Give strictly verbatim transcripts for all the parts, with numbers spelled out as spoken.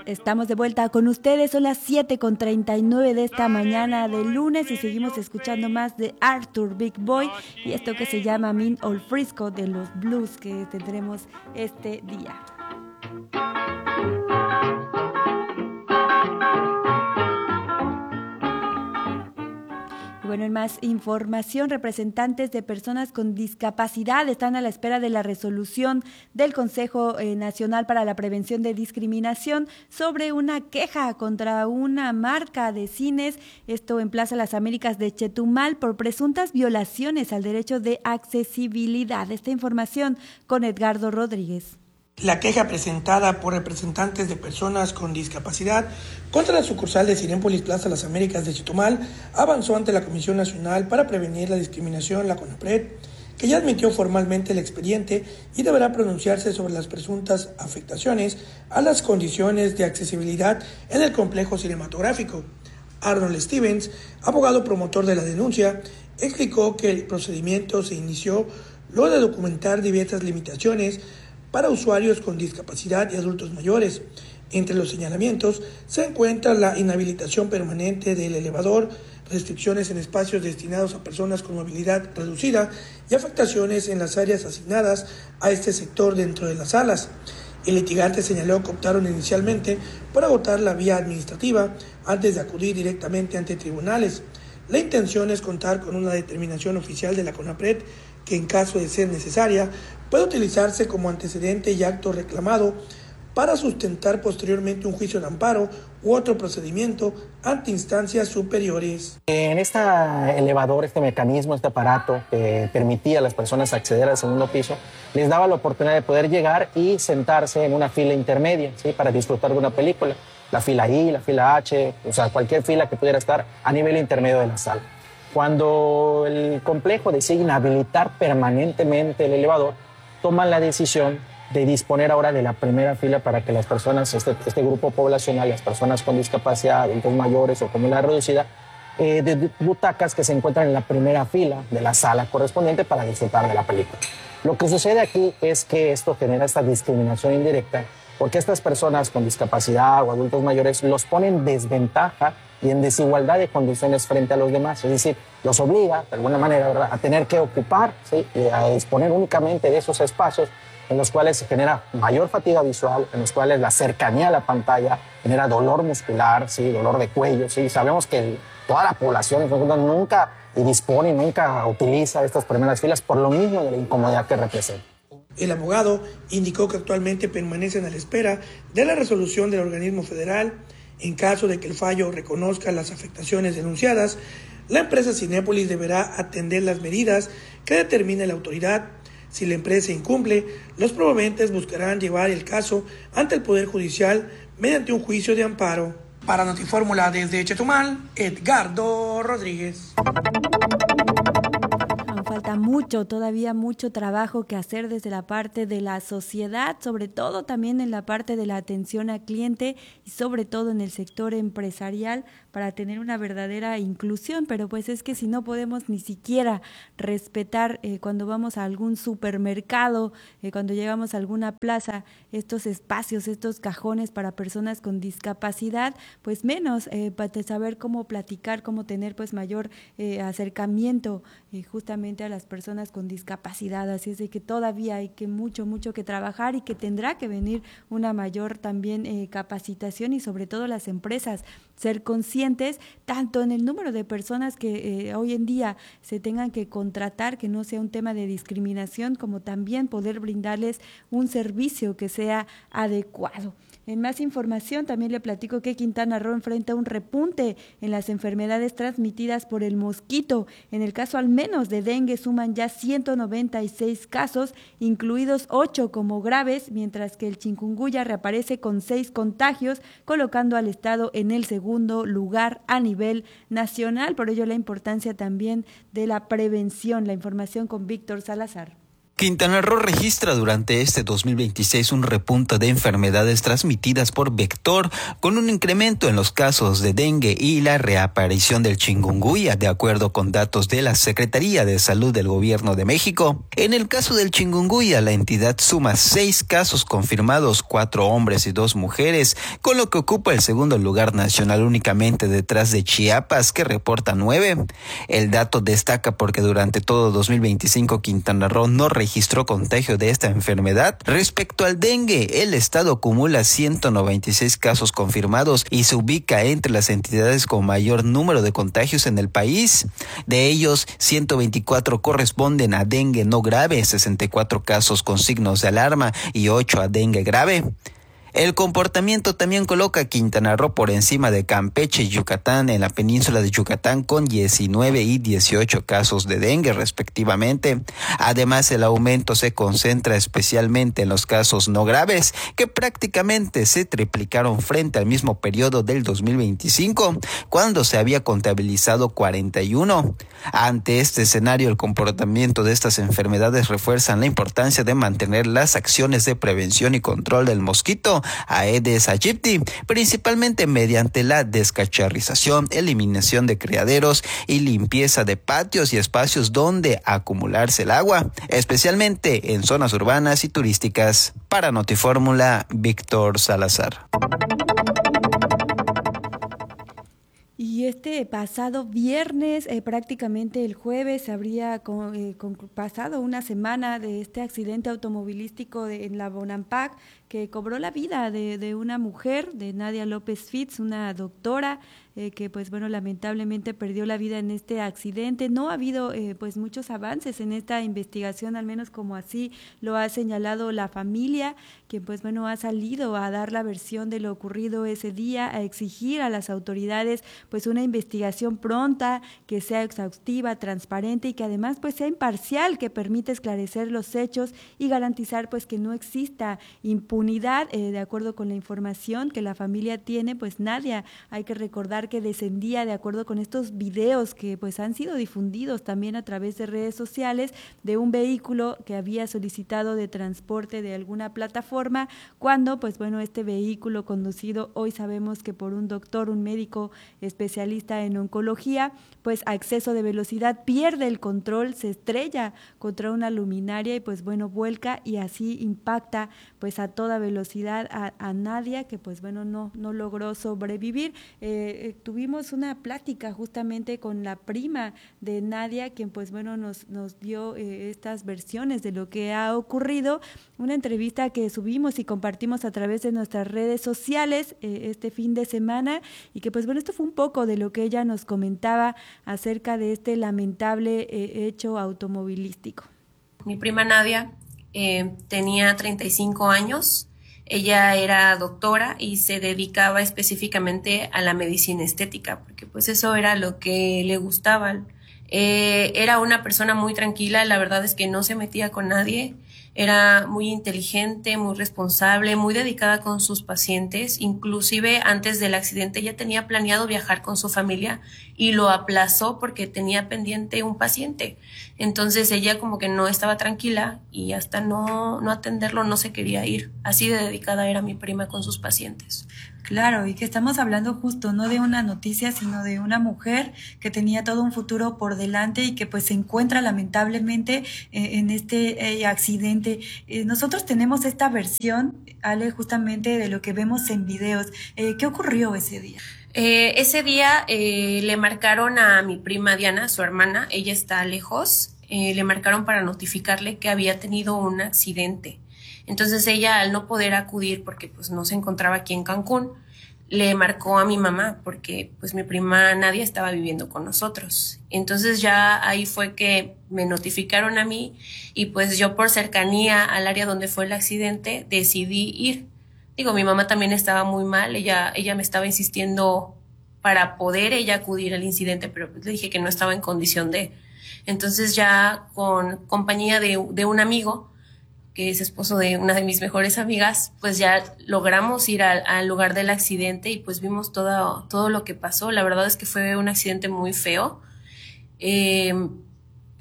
Estamos de vuelta con ustedes, son las siete con treinta y nueve de esta mañana de lunes y seguimos escuchando más de Arthur Big Boy y esto que se llama Mean Old Frisco de los blues que tendremos este día. Bueno, en más información, representantes de personas con discapacidad están a la espera de la resolución del Consejo Nacional para la Prevención de Discriminación sobre una queja contra una marca de cines, esto en Plaza Las Américas de Chetumal, por presuntas violaciones al derecho de accesibilidad. Esta información con Edgardo Rodríguez. La queja presentada por representantes de personas con discapacidad contra la sucursal de Cinépolis Plaza Las Américas de Chetumal avanzó ante la Comisión Nacional para Prevenir la Discriminación, la CONAPRED, que ya admitió formalmente el expediente y deberá pronunciarse sobre las presuntas afectaciones a las condiciones de accesibilidad en el complejo cinematográfico. Arnold Stevens, abogado promotor de la denuncia, explicó que el procedimiento se inició luego de documentar diversas limitaciones para usuarios con discapacidad y adultos mayores. Entre los señalamientos se encuentra la inhabilitación permanente del elevador, restricciones en espacios destinados a personas con movilidad reducida y afectaciones en las áreas asignadas a este sector dentro de las salas. El litigante señaló que optaron inicialmente por agotar la vía administrativa antes de acudir directamente ante tribunales. La intención es contar con una determinación oficial de la CONAPRED que, en caso de ser necesaria, puede utilizarse como antecedente y acto reclamado para sustentar posteriormente un juicio de amparo u otro procedimiento ante instancias superiores. En este elevador, este mecanismo, este aparato que permitía a las personas acceder al segundo piso, les daba la oportunidad de poder llegar y sentarse en una fila intermedia, ¿sí?, para disfrutar de una película. La fila I, la fila H, o sea, cualquier fila que pudiera estar a nivel intermedio de la sala. Cuando el complejo decide inhabilitar permanentemente el elevador, toman la decisión de disponer ahora de la primera fila para que las personas, este, este grupo poblacional, las personas con discapacidad, adultos mayores o con movilidad reducida, eh, de butacas que se encuentran en la primera fila de la sala correspondiente para disfrutar de la película. Lo que sucede aquí es que esto genera esta discriminación indirecta porque estas personas con discapacidad o adultos mayores los ponen en desventaja y en desigualdad de condiciones frente a los demás. Es decir, los obliga, de alguna manera, ¿verdad?, a tener que ocupar, ¿sí?, y a disponer únicamente de esos espacios en los cuales se genera mayor fatiga visual, en los cuales la cercanía a la pantalla genera dolor muscular, ¿sí?, dolor de cuello. ¿Sí? Sabemos que el, toda la población nunca dispone, nunca utiliza estas primeras filas por lo mismo de la incomodidad que representa. El abogado indicó que actualmente permanecen a la espera de la resolución del organismo federal. En caso de que el fallo reconozca las afectaciones denunciadas, la empresa Cinépolis deberá atender las medidas que determine la autoridad. Si la empresa incumple, los promoventes buscarán llevar el caso ante el Poder Judicial mediante un juicio de amparo. Para Notifórmula desde Chetumal, Edgardo Rodríguez. Falta mucho, todavía mucho trabajo que hacer desde la parte de la sociedad, sobre todo también en la parte de la atención al cliente y sobre todo en el sector empresarial para tener una verdadera inclusión, pero pues es que si no podemos ni siquiera respetar eh, cuando vamos a algún supermercado, eh, cuando llegamos a alguna plaza, estos espacios, estos cajones para personas con discapacidad, pues menos eh, para saber cómo platicar, cómo tener pues mayor eh, acercamiento eh, justamente a las personas con discapacidad. Así es de que todavía hay que mucho, mucho que trabajar y que tendrá que venir una mayor también eh, capacitación y sobre todo las empresas ser conscientes tanto en el número de personas que eh, hoy en día se tengan que contratar, que no sea un tema de discriminación, como también poder brindarles un servicio que sea adecuado. En más información, también le platico que Quintana Roo enfrenta un repunte en las enfermedades transmitidas por el mosquito. En el caso al menos de dengue suman ya ciento noventa y seis casos, incluidos ocho como graves, mientras que el chikungunya reaparece con seis contagios, colocando al estado en el segundo lugar a nivel nacional. Por ello la importancia también de la prevención. La información con Víctor Salazar. Quintana Roo registra durante este dos mil veintiséis un repunte de enfermedades transmitidas por vector, con un incremento en los casos de dengue y la reaparición del chikungunya, de acuerdo con datos de la Secretaría de Salud del Gobierno de México. En el caso del chikungunya, la entidad suma seis casos confirmados, cuatro hombres y dos mujeres, con lo que ocupa el segundo lugar nacional únicamente detrás de Chiapas, que reporta nueve. El dato destaca porque durante todo dos mil veinticinco Quintana Roo no registró registró contagio de esta enfermedad. Respecto al dengue, el estado acumula ciento noventa y seis casos confirmados y se ubica entre las entidades con mayor número de contagios en el país. De ellos, ciento veinticuatro corresponden a dengue no grave, sesenta y cuatro casos con signos de alarma y ocho a dengue grave. El comportamiento también coloca a Quintana Roo por encima de Campeche y Yucatán en la península de Yucatán, con diecinueve y dieciocho casos de dengue respectivamente. Además, el aumento se concentra especialmente en los casos no graves, que prácticamente se triplicaron frente al mismo periodo del dos mil veinticinco, cuando se había contabilizado cuarenta y uno. Ante este escenario, el comportamiento de estas enfermedades refuerzan la importancia de mantener las acciones de prevención y control del mosquito Aedes aegypti, principalmente mediante la descacharrización, eliminación de criaderos y limpieza de patios y espacios donde acumularse el agua, especialmente en zonas urbanas y turísticas. Para Notifórmula, Víctor Salazar. Y este pasado viernes, eh, prácticamente el jueves, habría con, eh, con, pasado una semana de este accidente automovilístico de, en la Bonampak, que cobró la vida de, de una mujer, de Nadia López Fitz, una doctora, eh, que pues bueno, lamentablemente perdió la vida en este accidente. No ha habido eh, pues muchos avances en esta investigación, al menos como así lo ha señalado la familia, quien pues bueno ha salido a dar la versión de lo ocurrido ese día, a exigir a las autoridades pues una investigación pronta, que sea exhaustiva, transparente y que además pues sea imparcial, que permita esclarecer los hechos y garantizar pues que no exista impunidad. Unidad, eh, de acuerdo con la información que la familia tiene, pues Nadia, hay que recordar que descendía, de acuerdo con estos videos que pues han sido difundidos también a través de redes sociales, de un vehículo que había solicitado de transporte de alguna plataforma, cuando pues bueno, este vehículo conducido, hoy sabemos que por un doctor, un médico especialista en oncología, pues a exceso de velocidad pierde el control, se estrella contra una luminaria y pues bueno, vuelca y así impacta pues a toda velocidad a, a Nadia, que pues bueno no, no logró sobrevivir. Eh, eh, tuvimos una plática justamente con la prima de Nadia, quien pues bueno nos, nos dio eh, estas versiones de lo que ha ocurrido, una entrevista que subimos y compartimos a través de nuestras redes sociales eh, este fin de semana, y que pues bueno, esto fue un poco de lo que ella nos comentaba acerca de este lamentable eh, hecho automovilístico. Mi prima Nadia Eh, tenía treinta y cinco años, ella era doctora y se dedicaba específicamente a la medicina estética, porque pues eso era lo que le gustaba. Eh, era una persona muy tranquila, la verdad es que no se metía con nadie, era muy inteligente, muy responsable, muy dedicada con sus pacientes. Inclusive antes del accidente ya tenía planeado viajar con su familia y lo aplazó porque tenía pendiente un paciente. Entonces ella como que no estaba tranquila y hasta no, no atenderlo no se quería ir. Así de dedicada era mi prima con sus pacientes. Claro, y que estamos hablando justo no de una noticia, sino de una mujer que tenía todo un futuro por delante y que pues se encuentra lamentablemente eh, en este eh, accidente. Eh, nosotros tenemos esta versión, Ale, justamente de lo que vemos en videos. Eh, ¿Qué ocurrió ese día? Eh, ese día eh, le marcaron a mi prima Diana, su hermana, ella está lejos, eh, le marcaron para notificarle que había tenido un accidente. Entonces ella, al no poder acudir porque pues no se encontraba aquí en Cancún, le marcó a mi mamá porque pues mi prima Nadia estaba viviendo con nosotros. Entonces ya ahí fue que me notificaron a mí y pues yo, por cercanía al área donde fue el accidente, decidí ir. Digo, mi mamá también estaba muy mal, ella, ella me estaba insistiendo para poder ella acudir al incidente, pero pues le dije que no estaba en condición de. Entonces ya con compañía de, de un amigo, que es esposo de una de mis mejores amigas, pues ya logramos ir al, al lugar del accidente y pues vimos todo, todo lo que pasó. La verdad es que fue un accidente muy feo. Eh,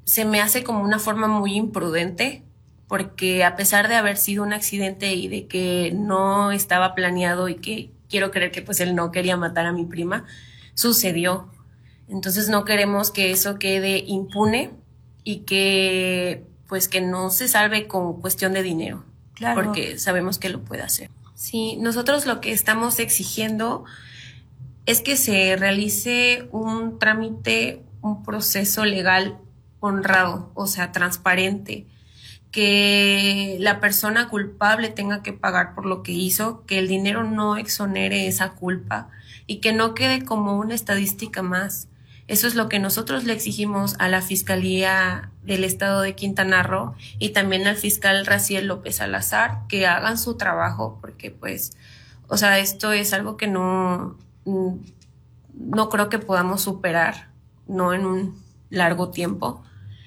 se me hace como una forma muy imprudente, porque a pesar de haber sido un accidente y de que no estaba planeado y que quiero creer que pues él no quería matar a mi prima, sucedió. Entonces no queremos que eso quede impune y que pues que no se salve con cuestión de dinero, claro, porque sabemos que lo puede hacer. Sí, nosotros lo que estamos exigiendo es que se realice un trámite, un proceso legal honrado, o sea, transparente, que la persona culpable tenga que pagar por lo que hizo, que el dinero no exonere esa culpa y que no quede como una estadística más. Eso es lo que nosotros le exigimos a la Fiscalía del Estado de Quintana Roo y también al fiscal Raciel López Salazar, que hagan su trabajo, porque pues, o sea, esto es algo que no, no creo que podamos superar, no en un largo tiempo.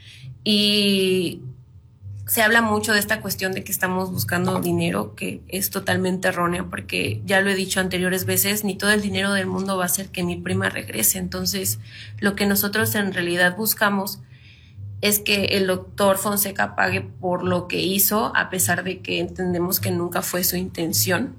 Y se habla mucho de esta cuestión de que estamos buscando dinero, que es totalmente errónea, porque ya lo he dicho anteriores veces, ni todo el dinero del mundo va a hacer que mi prima regrese. Entonces, lo que nosotros en realidad buscamos es que el doctor Fonseca pague por lo que hizo, a pesar de que entendemos que nunca fue su intención,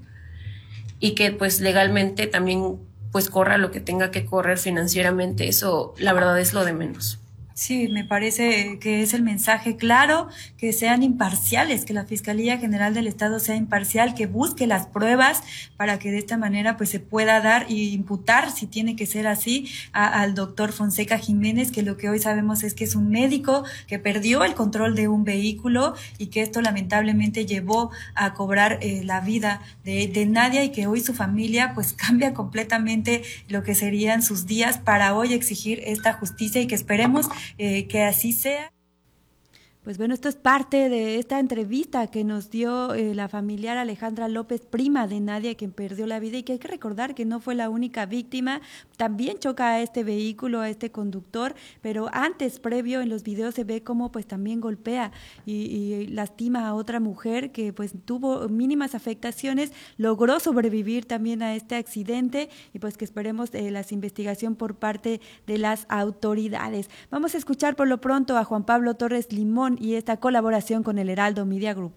y que pues legalmente también pues corra lo que tenga que correr financieramente. Eso la verdad es lo de menos. Sí, me parece que es el mensaje claro, que sean imparciales, que la Fiscalía General del Estado sea imparcial, que busque las pruebas para que de esta manera pues se pueda dar y imputar, si tiene que ser así, a, al doctor Fonseca Jiménez, que lo que hoy sabemos es que es un médico que perdió el control de un vehículo y que esto lamentablemente llevó a cobrar eh, la vida de, de Nadia, y que hoy su familia pues cambia completamente lo que serían sus días para hoy exigir esta justicia, y que esperemos Eh, que así sea. Pues bueno, esto es parte de esta entrevista que nos dio eh, la familiar Alejandra López, prima de Nadia, quien perdió la vida, y que hay que recordar que no fue la única víctima. También choca a este vehículo, a este conductor, pero antes, previo, en los videos se ve cómo pues también golpea y, y lastima a otra mujer que pues tuvo mínimas afectaciones, logró sobrevivir también a este accidente, y pues que esperemos eh, la investigación por parte de las autoridades. Vamos a escuchar por lo pronto a Juan Pablo Torres Limón y esta colaboración con el Heraldo Media Group.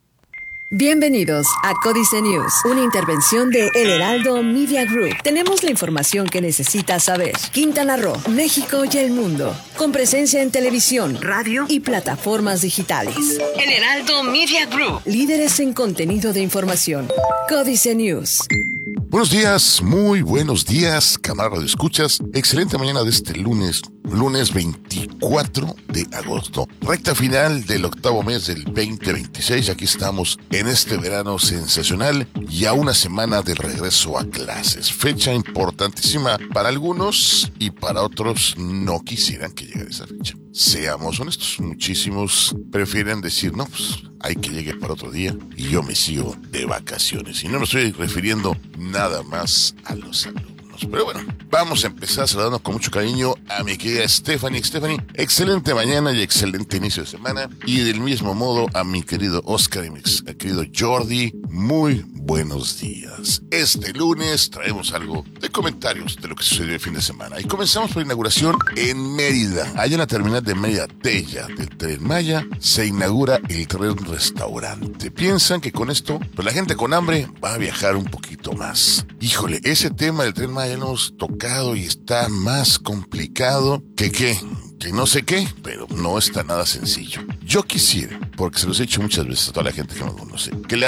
Bienvenidos a Códice News, una intervención de El Heraldo Media Group. Tenemos la información que necesitas saber. Quintana Roo, México y el mundo, con presencia en televisión, radio y plataformas digitales. El Heraldo Media Group, líderes en contenido de información. Códice News. Buenos días, muy buenos días, camaradas de escuchas. Excelente mañana de este lunes, lunes veinticuatro de agosto. Recta final del octavo mes del veinte veintiséis. Aquí estamos en este verano sensacional y a una semana del regreso a clases. Fecha importantísima para algunos y para otros no quisieran que llegara esa fecha. Seamos honestos, muchísimos prefieren decir, no, pues hay que llegue para otro día y yo me sigo de vacaciones. Y no me estoy refiriendo nada más a los alumnos. Pero bueno, vamos a empezar saludando con mucho cariño a mi querida Stephanie. Stephanie, excelente mañana y excelente inicio de semana. Y del mismo modo a mi querido Oscar y mi querido Jordi, muy buenos días. Este lunes traemos algo de comentarios de lo que sucedió el fin de semana. Y comenzamos por la inauguración en Mérida. Allá en la terminal de Mérida Tella del Tren Maya se inaugura el Tren Restaurante. Piensan que con esto, pues la gente con hambre va a viajar un poquito más. Híjole, ese tema del Tren Maya lo hemos tocado y está más complicado que qué, que no sé qué, pero no está nada sencillo. Yo quisiera, porque se los he dicho muchas veces a toda la gente que me conoce, que le